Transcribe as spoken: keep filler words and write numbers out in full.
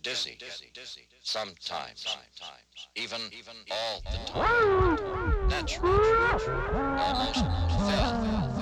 dizzy, sometimes, even all the time. Natural, almost fail.